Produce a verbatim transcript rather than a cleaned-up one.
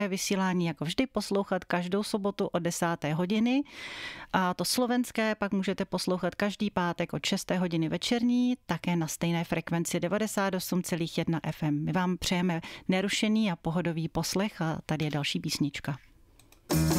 vysílání jako vždy poslouchat každou sobotu od desáté hodiny a to slovenské pak můžete poslouchat každý pátek od šesté hodiny večerní, také na stejné frekvenci devadesát osm celá jedna ef em. My vám přejeme nerušený a pohodový poslech a tady je další písnička.